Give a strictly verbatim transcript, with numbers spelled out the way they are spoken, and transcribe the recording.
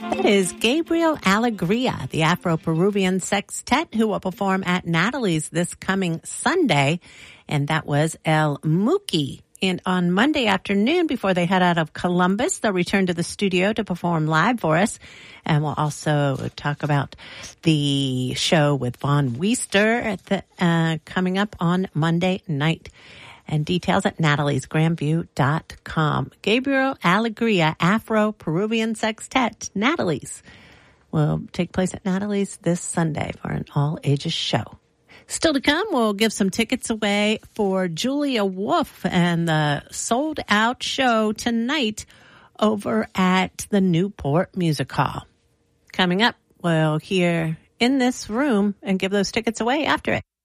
That is Gabriel Alegria, the Afro-Peruvian sextet who will perform at Natalie's this coming Sunday. And that was El Muki. And on Monday afternoon, before they head out of Columbus, they'll return to the studio to perform live for us. And we'll also talk about the show with Von Weister at the, uh, coming up on Monday night. And details at natalies grandview dot com. Gabriel Alegria, Afro-Peruvian Sextet, Natalie's, will take place at Natalie's this Sunday for an all-ages show. Still to come, we'll give some tickets away for Julia Wolf and the sold-out show tonight over at the Newport Music Hall. Coming up, we'll hear In This Room and give those tickets away after it.